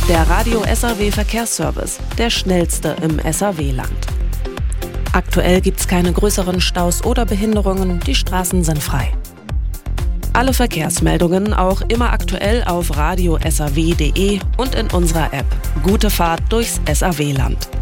Der Radio SAW Verkehrsservice, der schnellste im SAW-Land. Aktuell gibt's keine größeren Staus oder Behinderungen, die Straßen sind frei. Alle Verkehrsmeldungen auch immer aktuell auf radiosaw.de und in unserer App. Gute Fahrt durchs SAW-Land.